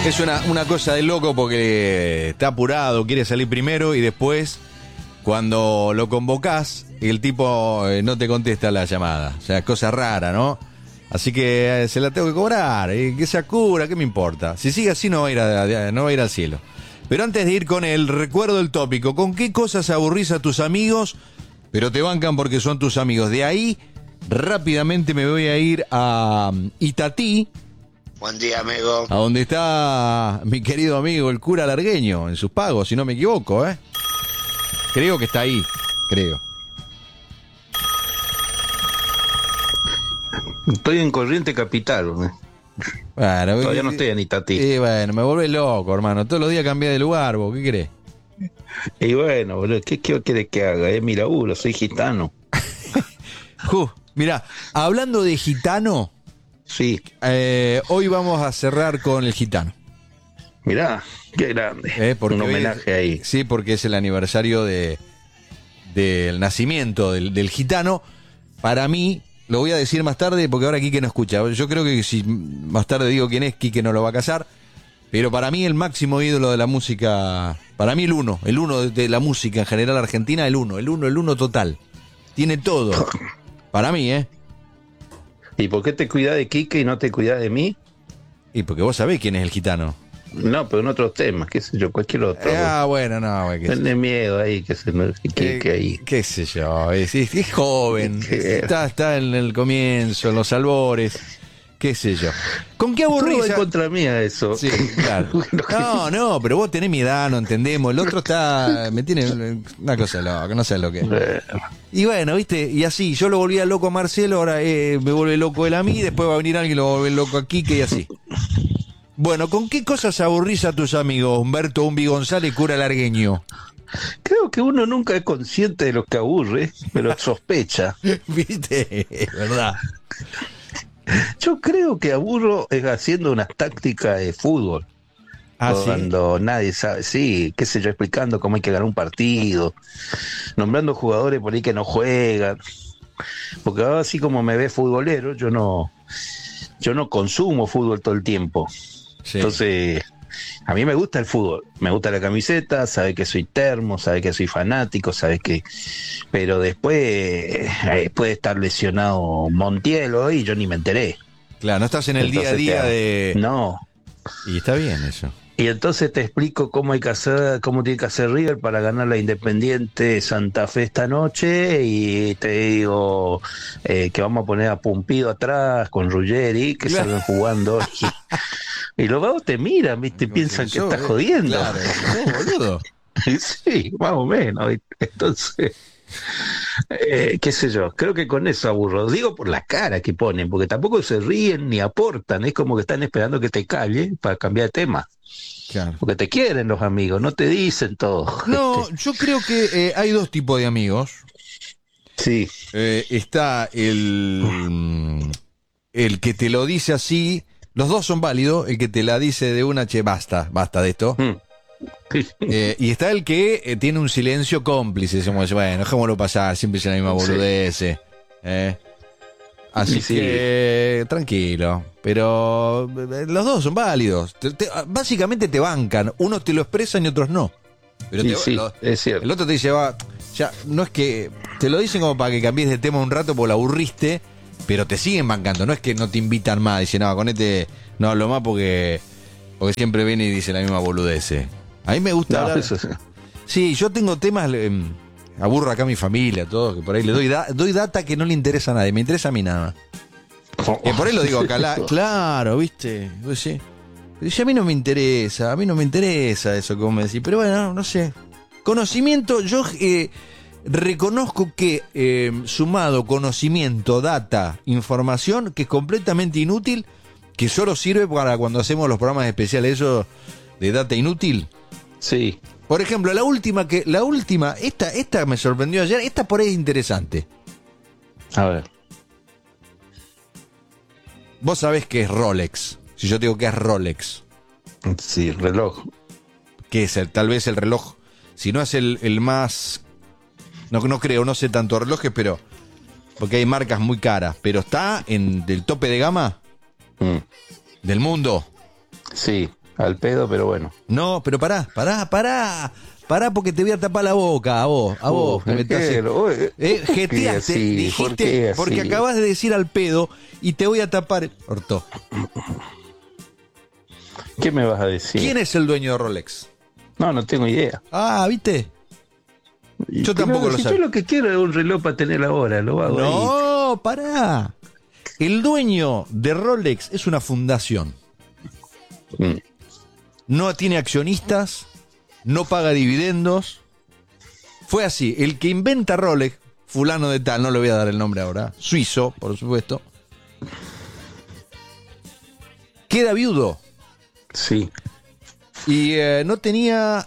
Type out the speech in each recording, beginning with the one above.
Es una cosa de loco porque está apurado, quiere salir primero y después, cuando lo convocás, el tipo no te contesta la llamada. O sea, es cosa rara, ¿no? Así que se la tengo que cobrar. Que se cura, ¿qué me importa? Si sigue así no va a ir al cielo. Pero antes de ir con él, recuerdo el tópico. ¿Con qué cosas aburrís a tus amigos, pero te bancan porque son tus amigos? De ahí, rápidamente me voy a ir a Itatí. Buen día, amigo. A donde está mi querido amigo el cura Largueño, en sus pagos, si no me equivoco, ¿eh? Creo que está ahí, creo. Estoy en Corriente Capital, ¿eh? Bueno, todavía no estoy en Itatí. Y bueno, me vuelve loco, hermano. Todos los días cambié de lugar, ¿vos qué querés? Y bueno, boludo, ¿qué querés que haga? Mi laburo, soy gitano. Mirá, hablando de gitano, sí. Hoy vamos a cerrar con el gitano. Mirá, qué grande. Un homenaje ahí. Sí, porque es el aniversario del nacimiento del gitano. Para mí, lo voy a decir más tarde porque ahora Quique no escucha. Yo creo que si más tarde digo quién es, Quique no lo va a casar. Pero para mí el máximo ídolo de la música, para mí el uno de la música en general argentina, el uno total. Tiene todo. Para mí, ¿eh? ¿Y por qué te cuidás de Quique y no te cuidás de mí? Y porque vos sabés quién es el gitano. No, pero en otros temas, qué sé yo, cualquier otro. Bueno, no. Tiene miedo ahí, que ahí. Qué sé yo, es joven, está en el comienzo, en los albores, qué sé yo. ¿Con qué aburrís? Todo en contra mía eso. Sí, claro. No, pero vos tenés mi edad, no entendemos. El otro me tiene una cosa loca, no sé lo que es. Y bueno, viste, y así, yo lo volvía loco a Marcelo, ahora me vuelve loco él a mí, después va a venir alguien y lo va a volver loco a Quique y así. Bueno, ¿con qué cosas aburrís a tus amigos, Humberto Umbi González, cura Largueño? Creo que uno nunca es consciente de lo que aburre, pero sospecha. ¿Viste? Es verdad. Yo creo que aburro es haciendo unas tácticas de fútbol. Cuando nadie sabe, sí, qué sé yo, explicando cómo hay que ganar un partido, nombrando jugadores por ahí que no juegan. Porque ahora, así como me ve futbolero, yo no consumo fútbol todo el tiempo. Sí. Entonces, a mí me gusta el fútbol, me gusta la camiseta, sabe que soy termo, sabe que soy fanático, sabe que... Pero después puede estar lesionado Montiel hoy y yo ni me enteré. Claro, no estás en el día a día de... No. Y está bien eso. Y entonces te explico cómo tiene que hacer River para ganar la Independiente Santa Fe esta noche, y te digo que vamos a poner a Pumpido atrás con Ruggeri, que salgan jugando. Y los vagos te miran, ¿viste? Piensan que estás jodiendo. Claro, no, boludo. Sí, más o menos. Entonces, qué sé yo, creo que con eso aburro. Digo por la cara que ponen, porque tampoco se ríen ni aportan. Es como que están esperando que te calle para cambiar de tema. Claro. Porque te quieren los amigos, no te dicen todo. No, yo creo que hay dos tipos de amigos. Sí. Está el que te lo dice así. Los dos son válidos. El que te la dice de una, che, basta de esto. Y está el que tiene un silencio cómplice. Decimos, bueno, dejémoslo pasar, siempre es la misma boludez. Así que tranquilo. Pero los dos son válidos. Básicamente te bancan. Unos te lo expresan y otros no. Pero es cierto. El otro te dice, ya, no es que te lo dicen como para que cambies de tema un rato porque la aburriste, pero te siguen bancando. No es que no te invitan más. Dicen, no, con este no hablo más porque siempre viene y dice la misma boludez. A mí me gusta hablar. Sí, yo tengo temas, aburro acá a mi familia, todo, que por ahí le doy data que no le interesa a nadie, me interesa a mí nada más. Por ahí lo digo acá, claro, ¿viste? Pues sí. Pero si a mí no me interesa eso que vos me decís, pero bueno, no sé. Conocimiento, yo reconozco que sumado conocimiento, data, información, que es completamente inútil, que solo sirve para cuando hacemos los programas especiales, eso de data inútil. Sí. Por ejemplo, la última, esta me sorprendió ayer, esta por ahí es interesante. A ver. Vos sabés que es Rolex. Si yo te digo que es Rolex. Sí, reloj. ¿Qué es? Tal vez el reloj, si no es el más... No creo, no sé tanto relojes, pero... Porque hay marcas muy caras, pero está en del tope de gama del mundo. Sí. al pedo, pero bueno. No, pero pará, porque te voy a tapar la boca, a vos, que me estás... jeteaste, dijiste, porque acabas de decir al pedo y te voy a tapar... Orto. ¿Qué me vas a decir? ¿Quién es el dueño de Rolex? No tengo idea. Ah, ¿viste? Yo tampoco lo sé. Yo lo que quiero es un reloj para tener ahora, lo hago ahí. No, pará. El dueño de Rolex es una fundación. No tiene accionistas, no paga dividendos. Fue así. El que inventa Rolex, fulano de tal, no le voy a dar el nombre ahora, suizo, por supuesto, queda viudo. Sí. Y no tenía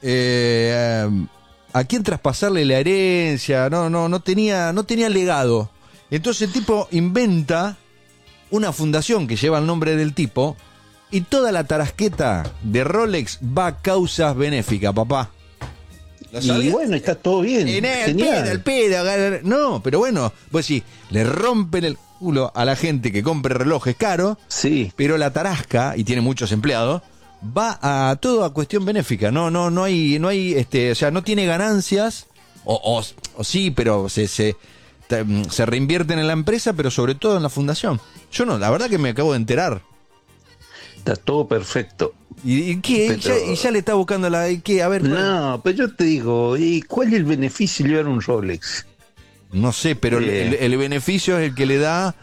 a quién traspasarle la herencia, no tenía legado. Entonces el tipo inventa una fundación que lleva el nombre del tipo y toda la tarasqueta de Rolex va a causas benéficas, papá. Y bueno, está todo bien. El pedo. No, pero bueno, pues sí, le rompen el culo a la gente que compre relojes caros, sí, pero la tarasca, y tiene muchos empleados, va a todo a cuestión benéfica. No hay o sea, no tiene ganancias, o sí, pero se reinvierten en la empresa, pero sobre todo en la fundación. Yo no, la verdad que me acabo de enterar. Está todo perfecto. ¿Y qué? Pero... ¿Ya le está buscando la... ¿Qué? A ver. No, pero yo te digo, ¿y cuál es el beneficio de llevar un Rolex? No sé, pero el beneficio es el que le da...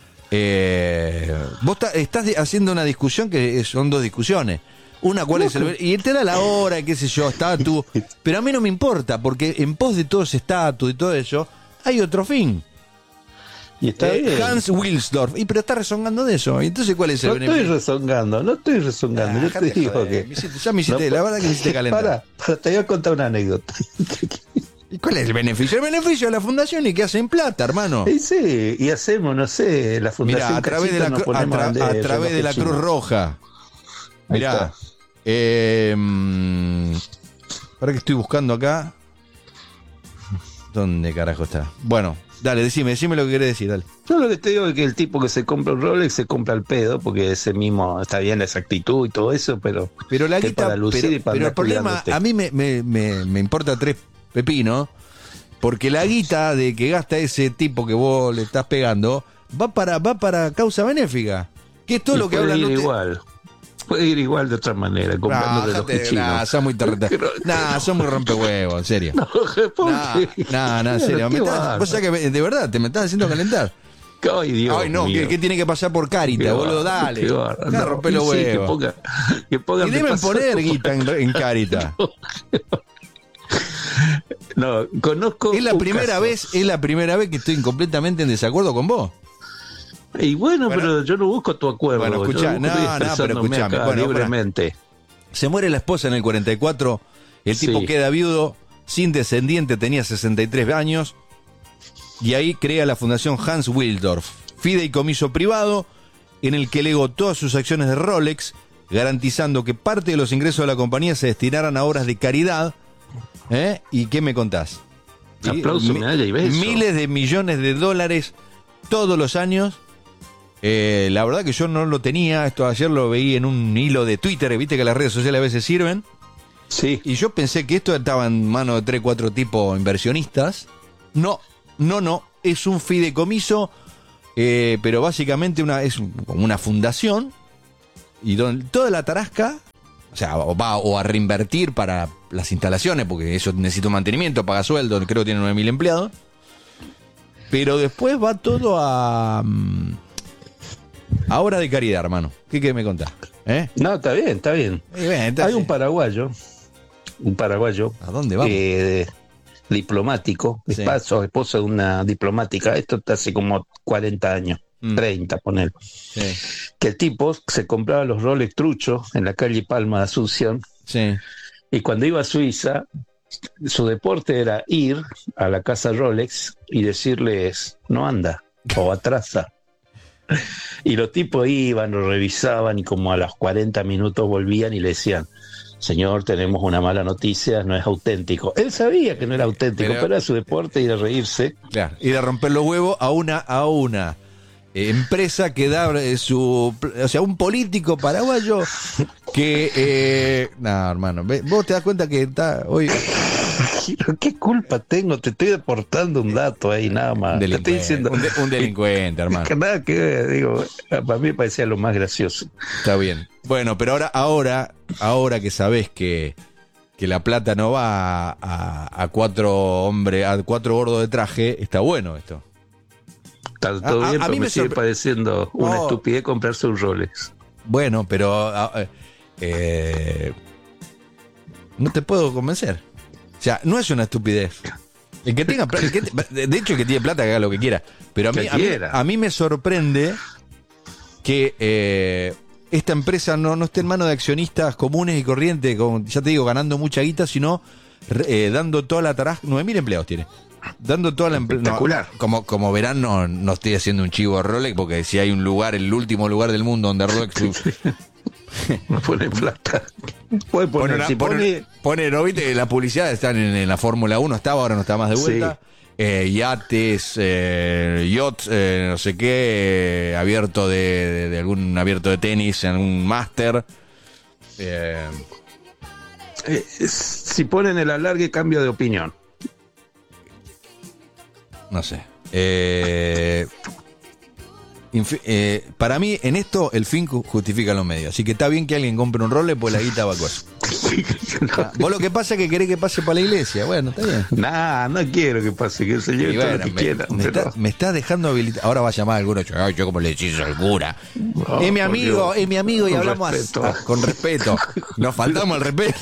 vos estás haciendo una discusión que son dos discusiones. Una, ¿cuál es el... Y él te da la hora, qué sé yo, estatus. Pero a mí no me importa, porque en pos de todo ese estatus y todo eso, hay otro fin. Y está bien. Hans Wilsdorf. Pero está rezongando de eso. Entonces, ¿cuál es el beneficio? No estoy rezongando. Yo te digo que... Ya me hiciste, la verdad que me hiciste calentar. Te voy a contar una anécdota. ¿Y cuál es el beneficio? El beneficio de la fundación y que hacen plata, hermano. Y sí, y hacemos, no sé, la fundación. Mirá, a través de la Cruz Roja. Mirá. Para que estoy buscando acá. ¿Dónde carajo está? Bueno, dale, decime lo que querés decir, dale. Yo lo que te digo es que el tipo que se compra un Rolex se compra el pedo, porque ese mismo, está bien la exactitud y todo eso, pero la guita, para lucir y para pero el problema, a mí me importa tres pepinos, porque la guita de que gasta ese tipo que vos le estás pegando, va para causa benéfica. Que es todo lo que hablan igual. Puede ir igual de otra manera, comprando de los chinos. Son muy son muy rompehuevos, en serio. En serio. Vos sabés que de verdad te me estás haciendo calentar. Ay, Dios. Ay, no, que tiene que pasar por Carita, boludo, dale. Rompe los huevos. Que pongan y deben poner guita en Carita. No, conozco. Es la primera vez que estoy completamente en desacuerdo con vos. Y bueno, pero yo no busco tu acuerdo. Bueno, escuchá, pero escuchame. Bueno, libremente. Se muere la esposa en el 44, el tipo queda viudo, sin descendiente, tenía 63 años, y ahí crea la fundación Hans Wilsdorf, fideicomiso privado, en el que legó todas sus acciones de Rolex, garantizando que parte de los ingresos de la compañía se destinaran a obras de caridad. ¿Y qué me contás? Aplauso, medalla y beso. Miles de millones de dólares todos los años. La verdad que yo no lo tenía. Esto ayer lo veí en un hilo de Twitter. Viste que las redes sociales a veces sirven. Sí. Y yo pensé que esto estaba en manos de 3, 4 tipos inversionistas. No. Es un fideicomiso, pero básicamente es como una fundación. Y donde toda la tarasca, o sea, va a reinvertir para las instalaciones, porque eso necesita un mantenimiento, paga sueldo, creo que tiene 9.000 empleados. Pero después va todo a obra de caridad, hermano. ¿Qué me contás? No, está bien. Hay un paraguayo. ¿A dónde vamos? Diplomático, esposo de una diplomática. Esto está hace como 40 años. 30, poner. Sí. Que el tipo se compraba los Rolex truchos en la calle Palma de Asunción. Sí. Y cuando iba a Suiza, su deporte era ir a la casa Rolex y decirles, no anda, o atrasa. Y los tipos iban, lo revisaban y como a los 40 minutos volvían y le decían, señor, tenemos una mala noticia, no es auténtico. Él sabía que no era auténtico, pero era su deporte ir a reírse. Claro, ir a romper los huevos a una empresa que da un político paraguayo No, hermano, vos te das cuenta que está hoy... ¿Qué culpa tengo? Te estoy deportando un dato ahí, nada más. Te estoy diciendo... Un delincuente, hermano. Que nada que ver, digo, para mí me parecía lo más gracioso. Está bien. Bueno, pero ahora que sabés que la plata no va a 4 hombres, a 4 gordos de traje, está bueno esto. Está todo bien, pero me sigue pareciendo una estupidez comprarse un Rolex. Bueno, pero no te puedo convencer. O sea, no es una estupidez. El que tenga plata, de hecho, el que tiene plata que haga lo que quiera. Pero a mí me sorprende que esta empresa no esté en manos de accionistas comunes y corrientes, ya te digo, ganando mucha guita, sino dando toda la tarasca. 9.000 empleados tiene. Dando toda la espectacular. Como verán, no estoy haciendo un chivo de Rolex, porque si hay un lugar, el último lugar del mundo donde Rolex no pone plata. Puede poner, pone, ¿no viste? La publicidad está en la Fórmula 1, estaba, ahora no está más de vuelta. Sí. Yates, yachts, no sé qué, abierto de algún abierto de tenis, en un máster. Si ponen el alargue, cambio de opinión. No sé. Para mí, en esto, el fin justifica los medios. Así que está bien que alguien compre un Rolex, pues la guita va a cosa. Vos lo que pasa es que querés que pase para la iglesia. Bueno, está bien. No quiero que pase, que el señor todo lo que quiera. Me está dejando habilitado. Ahora va a llamar a alguno. Yo como le decís al cura. No, es mi amigo, y hablamos con respeto. Nos faltamos al respeto.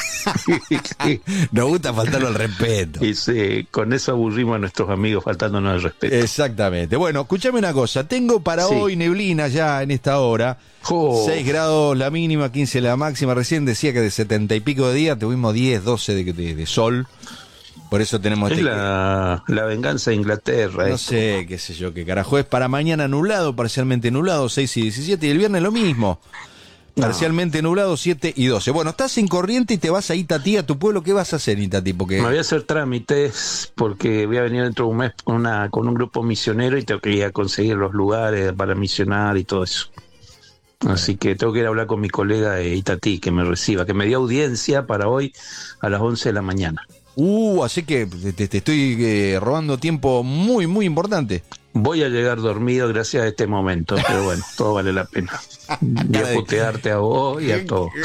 Nos gusta faltarlo al respeto. Y sí, con eso aburrimos a nuestros amigos faltándonos al respeto. Exactamente. Bueno, escúchame una cosa. Tengo para hoy neblina ya en esta hora. 6 grados la mínima, 15 la máxima. Recién decía que de 70 y pico de día tuvimos 10, 12 de sol. Por eso tenemos... Es la venganza de Inglaterra. No sé, qué sé yo, qué carajo. Es para mañana nublado, parcialmente nublado, 6 y 17. Y el viernes lo mismo. Parcialmente nublado, 7 y 12. Bueno, estás en Corriente y te vas a Itatí, a tu pueblo. ¿Qué vas a hacer, Itatí? Porque... Me voy a hacer trámites porque voy a venir dentro de un mes con un grupo misionero y tengo que ir a conseguir los lugares para misionar y todo eso. Así que tengo que ir a hablar con mi colega de Itatí, que me reciba, que me dio audiencia para hoy a las 11 de la mañana. Así que te estoy robando tiempo muy, muy importante. Voy a llegar dormido gracias a este momento, pero bueno, todo vale la pena. Y a putearte a vos y a todo.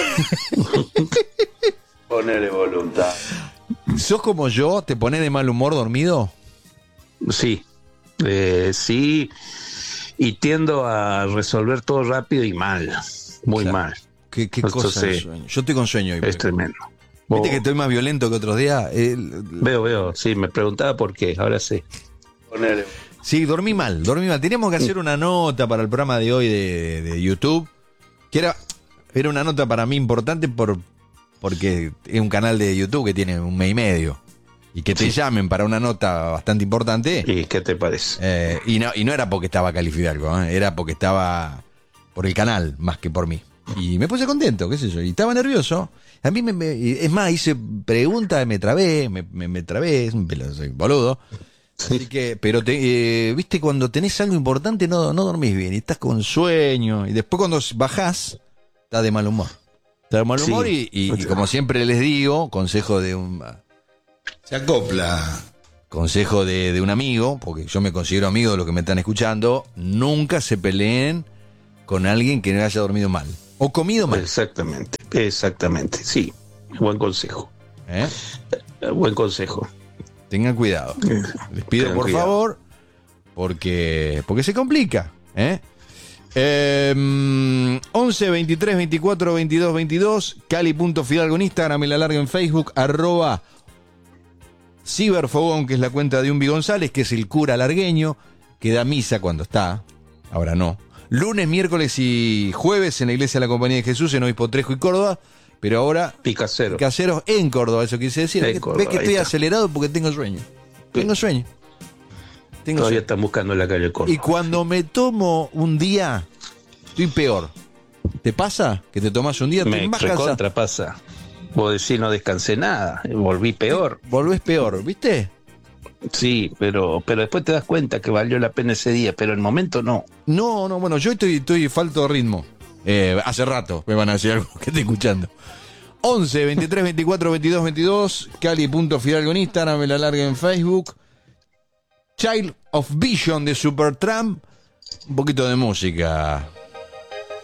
Ponele voluntad. ¿Sos como yo? ¿Te ponés de mal humor dormido? Sí, sí. Y tiendo a resolver todo rápido y mal. Muy mal. ¿Qué cosa es sueño? Yo estoy con sueño hoy. Es tremendo. ¿Viste que estoy más violento que otros días? Veo. Sí, me preguntaba por qué. Ahora sí. Ponele. Sí, dormí mal. Teníamos que hacer una nota para el programa de hoy de YouTube, que era una nota para mí importante porque es un canal de YouTube que tiene 1 mes y medio. Y que te llamen para una nota bastante importante. ¿Y qué te parece? Y no era porque estaba calificado, era porque estaba por el canal más que por mí. Y me puse contento, qué sé yo. Y estaba nervioso. A mí es más, hice preguntas, me trabé, soy boludo. Así que, pero viste, cuando tenés algo importante no dormís bien y estás con sueño y después cuando bajás estás de mal humor. Y como siempre les digo, consejo de se acopla. Consejo de un amigo, porque yo me considero amigo de los que me están escuchando, nunca se peleen con alguien que no haya dormido mal o comido mal. Exactamente, sí. Buen consejo. Buen consejo. Tengan cuidado. Les pido por favor, porque se complica. 11 23 24 22 22, Cali.Fidalgo en Instagram y la larga en Facebook, @Ciberfogón, que es la cuenta de Umbi González, que es el cura largueño, que da misa cuando está, ahora no. Lunes, miércoles y jueves en la Iglesia de la Compañía de Jesús, en Obispo Trejo y Córdoba. Pero ahora Picaseros en Córdoba, eso quise decir. ¿Ves que estoy acelerado porque tengo sueño? Todavía están buscando en la calle Córdoba. Y cuando me tomo un día, estoy peor. ¿Te pasa? Que te tomas un día, me recontra pasa. Vos decís, no descansé nada, volví peor. Volvés peor, ¿viste? Sí, pero después te das cuenta que valió la pena ese día, pero en el momento no. No, bueno, yo estoy falto de ritmo. Hace rato me van a decir algo que esté escuchando. 11 23 24 22 22. Cali.fidalgo en Instagram, me la larga en Facebook. Child of Vision de Supertramp. Un poquito de música.